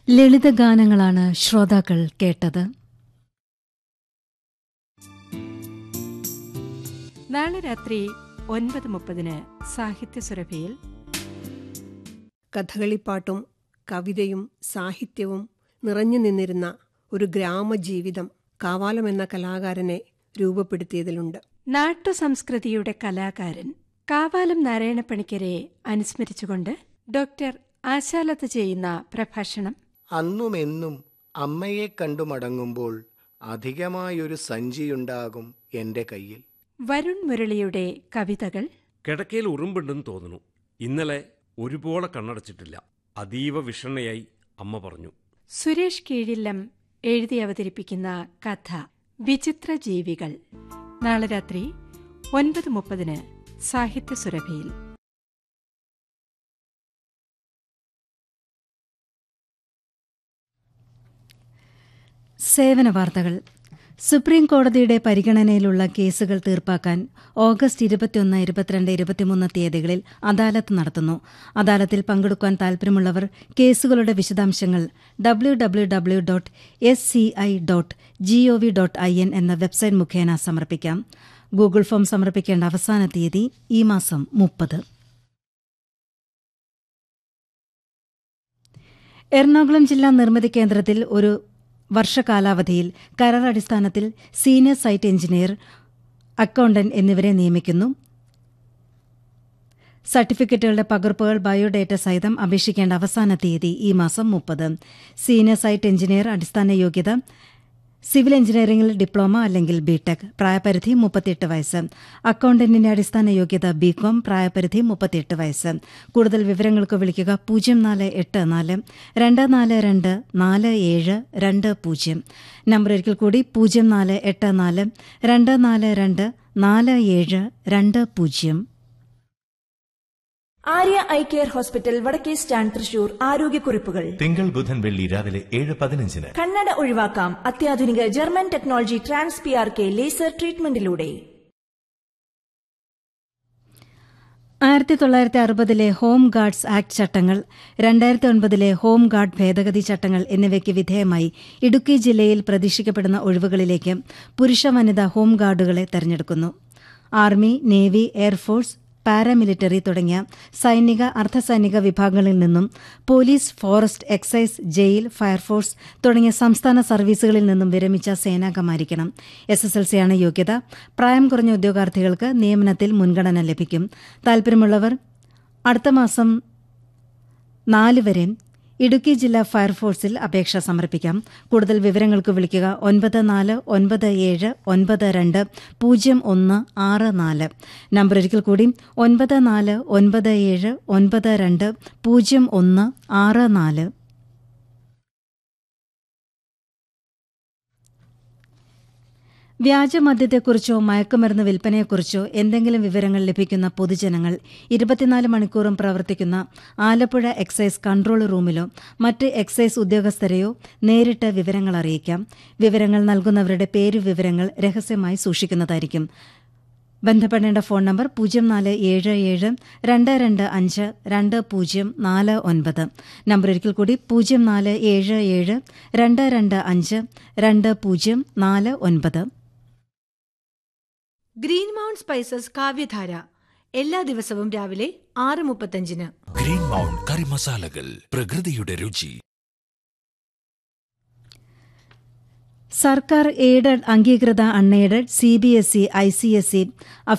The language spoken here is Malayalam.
ലളിതഗാനങ്ങളാണ് ശ്രോതാക്കൾ കേട്ടത്. നാളെ രാത്രി 9:30 സാഹിത്യസുരഭിയിൽ കഥകളിപ്പാട്ടും കവിതയും സാഹിത്യവും നിറഞ്ഞു നിന്നിരുന്ന ഒരു ഗ്രാമജീവിതം കാവാലം എന്ന കലാകാരനെ രൂപപ്പെടുത്തിയതിലുണ്ട്. നാട്ടുസംസ്കൃതിയുടെ കലാകാരൻ കാവാലം നാരായണപ്പണിക്കരെ അനുസ്മരിച്ചുകൊണ്ട് ഡോക്ടർ ആശാലത ചെയ്യുന്ന പ്രഭാഷണം. അന്നുമെന്നും അമ്മയെ കണ്ടു മടങ്ങുമ്പോൾ അധികമായൊരു സഞ്ചിയുണ്ടാകും എൻ്റെ കയ്യിൽ. വരുൺ മുരളിയുടെ കവിതകൾ. കിടക്കയിൽ ഉറുമ്പുണ്ടെന്ന് തോന്നുന്നു. ഇന്നലെ ഒരുപോലെ കണ്ണടച്ചിട്ടില്ല. അതീവ വിഷണ്ണയായി അമ്മ പറഞ്ഞു. സുരേഷ് കീഴില്ലം എഴുതി അവതരിപ്പിക്കുന്ന കഥ വിചിത്ര ജീവികൾ. നാളെ രാത്രി 9:30 സാഹിത്യസുരഭിയിൽ. സേവന വാർത്തകൾ. സുപ്രീം കോടതിയുടെ പരിഗണനയിലുള്ള കേസുകൾ തീർപ്പാക്കാൻ ഓഗസ്റ്റ് 21, 22, 23 തീയതികളിൽ അദാലത്ത് നടത്തുന്നു. അദാലത്തിൽ പങ്കെടുക്കാൻ താൽപര്യമുള്ളവർ കേസുകളുടെ വിശദാംശങ്ങൾ www.sci.gov.in എന്ന വെബ്സൈറ്റ് മുഖേന സമർപ്പിക്കാം. ഗൂഗിൾ ഫോം സമർപ്പിക്കേണ്ട അവസാന തീയതി ഈ മാസം 30. എറണാകുളം ജില്ലാ നിർമ്മിതി കേന്ദ്രത്തിൽ ഒരു വർഷകാലാവധിയിൽ കരാർ അടിസ്ഥാനത്തിൽ സീനിയർ സൈറ്റ് എഞ്ചിനീയർ, അക്കൌണ്ടന്റ് എന്നിവരെ നിയമിക്കുന്നു. സർട്ടിഫിക്കറ്റുകളുടെ പകർപ്പുകൾ ബയോഡേറ്റ സഹിതം അപേക്ഷിക്കേണ്ട അവസാന തീയതി ഈ മാസം 30. സീനിയർ സൈറ്റ് എഞ്ചിനീയർ അടിസ്ഥാന യോഗ്യത സിവിൽ എഞ്ചിനീയറിംഗിൽ ഡിപ്ലോമ അല്ലെങ്കിൽ ബിടെക്, പ്രായപരിധി 38 വയസ്സ്. അക്കൌണ്ടന്റിന്റെ അടിസ്ഥാന യോഗ്യത ബികോം, പ്രായപരിധി 38 വയസ്സ്. കൂടുതൽ വിവരങ്ങൾക്ക് വിളിക്കുക 0484 242 4720. നമ്പർ ഒരിക്കൽ കൂടി 0484 242 4720. ആര്യ ഐ കെയർ ഹോസ്പിറ്റൽ, വടക്കേ സ്റ്റാൻഡ്, തൃശൂർ. ആരോഗ്യക്കുറിപ്പുകൾ. തിങ്കൾ, ബുധൻ, വെള്ളി രാവിലെ 7:15. കണ്ണട ഒഴിവാക്കാം അത്യാധുനിക German technology trans PRK laser ട്രീറ്റ്മെന്റിലൂടെ. 1960 home guards act ചട്ടങ്ങൾ, 2009 ഹോം ഗാർഡ് ഭേദഗതി ചട്ടങ്ങൾ എന്നിവയ്ക്ക് വിധേയമായി ഇടുക്കി ജില്ലയിൽ പ്രതീക്ഷിക്കപ്പെടുന്ന ഒഴിവുകളിലേക്ക് പുരുഷ വനിതാ home ഗാർഡുകളെ തെരഞ്ഞെടുക്കുന്നു. Army, navy, air force, paramilitary തുടങ്ങിയ സൈനിക, അർദ്ധസൈനിക വിഭാഗങ്ങളിൽ നിന്നും police, forest, excise, jail, fire force തുടങ്ങിയ സംസ്ഥാന സർവീസുകളിൽ നിന്നും വിരമിച്ച സേനാംഗമായിരിക്കണം. SSLCയാണ് യോഗ്യത. പ്രായം കുറഞ്ഞ ഉദ്യോഗാർത്ഥികൾക്ക് നിയമനത്തിൽ മുൻഗണന ലഭിക്കും. താൽപര്യമുള്ളവർ അടുത്ത മാസം 4 വരെ ഇടുക്കി ജില്ലാ ഫയർഫോഴ്സിൽ അപേക്ഷ സമർപ്പിക്കാം. കൂടുതൽ വിവരങ്ങൾക്ക് വിളിക്കുക 9497920164. നമ്പർ ഒരിക്കൽ കൂടി 9497920164. വ്യാജമദ്യത്തെക്കുറിച്ചോ മയക്കുമരുന്ന് വിൽപ്പനയെക്കുറിച്ചോ എന്തെങ്കിലും വിവരങ്ങൾ ലഭിക്കുന്ന പൊതുജനങ്ങൾ 24 മണിക്കൂറും പ്രവർത്തിക്കുന്ന ആലപ്പുഴ എക്സൈസ് കൺട്രോൾ റൂമിലോ മറ്റ് എക്സൈസ് ഉദ്യോഗസ്ഥരെയോ നേരിട്ട് വിവരങ്ങൾ അറിയിക്കാം. വിവരങ്ങൾ നൽകുന്നവരുടെ പേരുവിവരങ്ങൾ രഹസ്യമായി സൂക്ഷിക്കുന്നതായിരിക്കും. ബന്ധപ്പെടേണ്ട ഫോൺ നമ്പർ 0477 225 2049. നമ്പർ ഒരിക്കൽ കൂടി 0477 225 2049. ഗ്രീൻ മൗണ്ട് സ്പൈസസ് കാവ്യധാര എല്ലാ ദിവസവും രാവിലെ 6:35. ഗ്രീൻ മൗണ്ട് കറി മസാലകൾ, പ്രകൃതിയുടെ രുചി. സർക്കാർ എയ്ഡഡ്, അംഗീകൃത, അൺഎയ്ഡഡ്, CBSE, ICSE